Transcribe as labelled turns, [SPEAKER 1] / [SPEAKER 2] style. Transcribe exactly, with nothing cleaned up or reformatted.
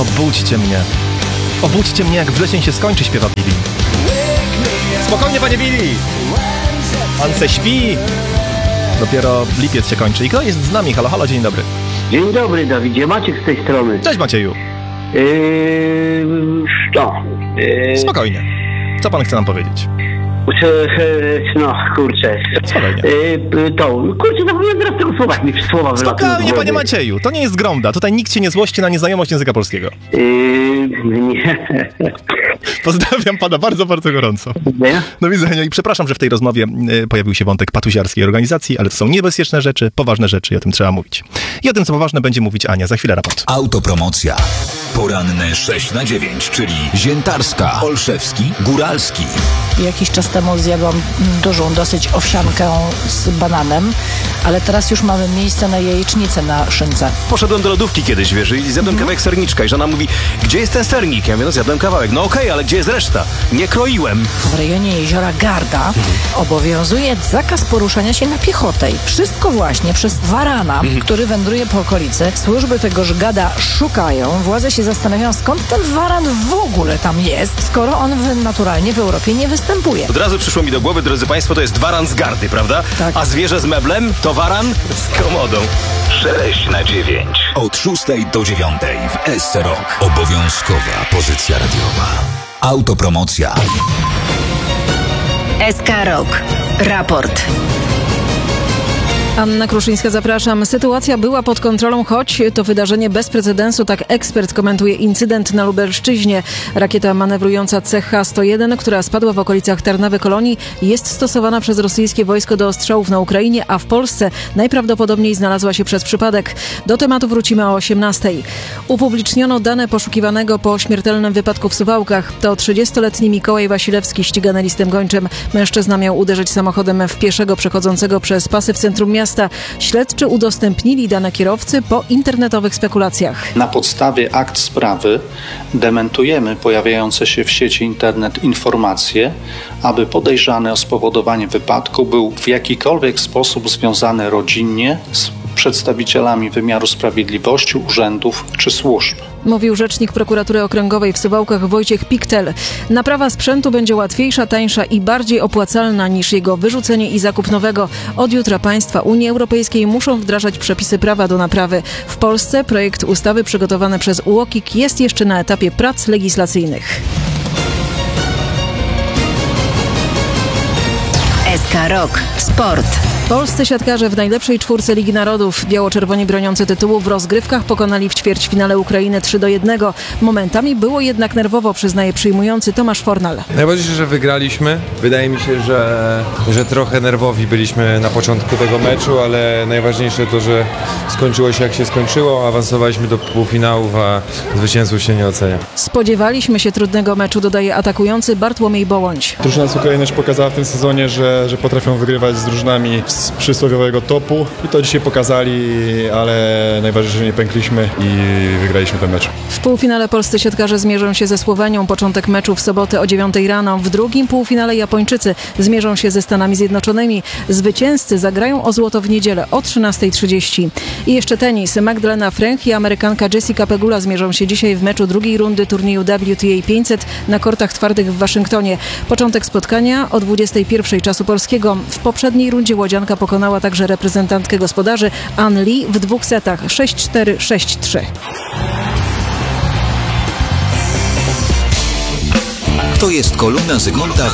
[SPEAKER 1] Obudźcie mnie. Obudźcie mnie, jak wrzesień się skończy, śpiewa Billy. Spokojnie, panie Billy! Pan se śpi! Dopiero lipiec się kończy. I kto jest z nami? Halo, halo, dzień dobry.
[SPEAKER 2] Dzień dobry, Dawidzie. Maciek z tej strony.
[SPEAKER 1] Cześć, Macieju.
[SPEAKER 2] Yy, no, yy,
[SPEAKER 1] Spokojnie. Co pan chce nam powiedzieć?
[SPEAKER 2] No, kurczę.
[SPEAKER 1] Spokojnie.
[SPEAKER 2] Yy, to, kurczę, zapomniałem teraz tego słowa, jak mi słowa wylatują.
[SPEAKER 1] Spokojnie, panie Macieju. To nie jest Gromda. Tutaj nikt się nie złości na nieznajomość języka polskiego.
[SPEAKER 2] Yy, nie.
[SPEAKER 1] Pozdrawiam pana bardzo, bardzo gorąco.
[SPEAKER 2] Nie?
[SPEAKER 1] Do widzenia i przepraszam, że w tej rozmowie y, pojawił się wątek patuziarskiej organizacji, ale to są niebezpieczne rzeczy, poważne rzeczy i o tym trzeba mówić. I o tym, co poważne, będzie mówić Ania. Za chwilę raport.
[SPEAKER 3] Autopromocja. Poranne sześć na dziewięć, czyli Ziętarska, Olszewski, Góralski.
[SPEAKER 4] Jakiś czas temu zjadłam dużą dosyć owsiankę z bananem, ale teraz już mamy miejsce na jajecznicę na szynce.
[SPEAKER 5] Poszedłem do lodówki kiedyś, wiesz, i zjadłem kawałek serniczka i żona mówi, gdzie jest ten sernik? Ja mówię, no zjadłem kawałek. No okej, okay, ale gdzie jest reszta? Nie kroiłem.
[SPEAKER 4] W rejonie jeziora Garda mhm. obowiązuje zakaz poruszania się na piechotę. Wszystko właśnie przez warana, mhm. który wędruje po okolicy. Służby tegoż gada szukają. Władze się zastanawiają, skąd ten waran w ogóle tam jest, skoro on w, naturalnie w Europie nie występuje.
[SPEAKER 5] Od razu przyszło mi do głowy, drodzy państwo, to jest waran z gardy, prawda?
[SPEAKER 4] Tak.
[SPEAKER 5] A zwierzę z meblem to waran z komodą.
[SPEAKER 3] sześć na dziewięć. Od szóstej do dziewiątej w S C Rock. Obowiązkowa pozycja radiowa. Autopromocja.
[SPEAKER 6] S K Rock. Raport.
[SPEAKER 7] Anna Kruszyńska, zapraszam. Sytuacja była pod kontrolą, choć to wydarzenie bez precedensu, tak ekspert komentuje incydent na Lubelszczyźnie. Rakieta manewrująca C H sto jeden, która spadła w okolicach Tarnawy Kolonii, jest stosowana przez rosyjskie wojsko do ostrzałów na Ukrainie, a w Polsce najprawdopodobniej znalazła się przez przypadek. Do tematu wrócimy o osiemnastej. Upubliczniono dane poszukiwanego po śmiertelnym wypadku w Suwałkach. To trzydziestoletni Mikołaj Wasilewski, ścigany listem gończym. Mężczyzna miał uderzyć samochodem w pieszego przechodzącego przez pasy w centrum miasta. Śledczy udostępnili dane kierowcy po internetowych spekulacjach.
[SPEAKER 8] Na podstawie akt sprawy dementujemy pojawiające się w sieci internet informacje, aby podejrzany o spowodowanie wypadku był w jakikolwiek sposób związany rodzinnie z przedstawicielami wymiaru sprawiedliwości, urzędów czy służb.
[SPEAKER 7] Mówił rzecznik prokuratury okręgowej w Suwałkach Wojciech Piktel. Naprawa sprzętu będzie łatwiejsza, tańsza i bardziej opłacalna niż jego wyrzucenie i zakup nowego. Od jutra państwa Unii Europejskiej muszą wdrażać przepisy prawa do naprawy. W Polsce projekt ustawy przygotowany przez U O K I K jest jeszcze na etapie prac legislacyjnych.
[SPEAKER 6] S K Rock. Sport.
[SPEAKER 7] Polscy siatkarze w najlepszej czwórce Ligi Narodów. Biało-czerwoni broniący tytułu w rozgrywkach pokonali w ćwierćfinale Ukrainę trzy do jednego. Momentami było jednak nerwowo, przyznaje przyjmujący Tomasz Fornal.
[SPEAKER 9] Najważniejsze, że wygraliśmy. Wydaje mi się, że, że trochę nerwowi byliśmy na początku tego meczu, ale najważniejsze to, że skończyło się jak się skończyło. Awansowaliśmy do półfinałów, a zwycięstwo się nie ocenia.
[SPEAKER 7] Spodziewaliśmy się trudnego meczu, dodaje atakujący Bartłomiej Bołądź.
[SPEAKER 10] Drużyna z Ukrainy już pokazała w tym sezonie, że, że potrafią wygrywać z drużynami z przysłowiowego topu i to dzisiaj pokazali, ale najważniejsze, że nie pękliśmy i wygraliśmy ten mecz.
[SPEAKER 7] W półfinale polscy siatkarze zmierzą się ze Słowenią. Początek meczu w sobotę o dziewiątej rano. W drugim półfinale Japończycy zmierzą się ze Stanami Zjednoczonymi. Zwycięzcy zagrają o złoto w niedzielę o trzynastej trzydzieści. I jeszcze tenis. Magdalena Fręch i Amerykanka Jessica Pegula zmierzą się dzisiaj w meczu drugiej rundy turnieju W T A pięćset na kortach twardych w Waszyngtonie. Początek spotkania o dwudziestej pierwszej czasu polskiego. W poprzedniej rundzie łodzianka pokonała także reprezentantkę gospodarzy Ann Lee w dwóch setach sześć cztery sześć trzy.
[SPEAKER 3] To jest kolumna Zygmunta